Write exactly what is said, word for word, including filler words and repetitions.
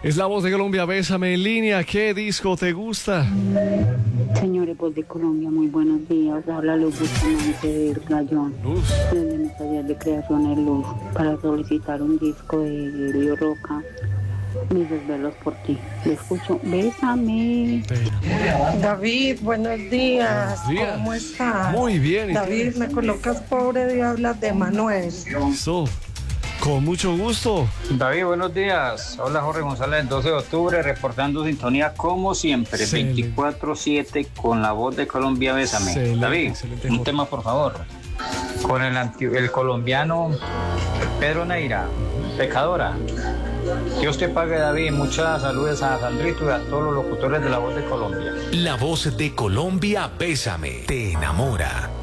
Es la voz de Colombia, Bésame en línea. ¿Qué disco te gusta? Señores, voz de Colombia, muy buenos días. Habla Luz Bustamante del Gallón. Luz. Desde mi taller de creación de Luz, para solicitar un disco de Elio Roca, Mis desvelos por ti. Le escucho, bésame. David, buenos días. Buenos días. ¿Cómo estás? Muy bien. ¿y David, me colocas Pobre Diabla de Manuel. Eso. Con mucho gusto. David, buenos días. Hola, Jorge González, doce de octubre, reportando sintonía como siempre, Excelente. veinticuatro siete con la voz de Colombia, Bésame. Excelente, David, excelente, un Jorge. tema, por favor. Con el, anti- el colombiano Pedro Neira, Pecadora. Dios te pague, David. Muchas saludos a Sandrito y a todos los locutores de la voz de Colombia. La voz de Colombia, Bésame, te enamora.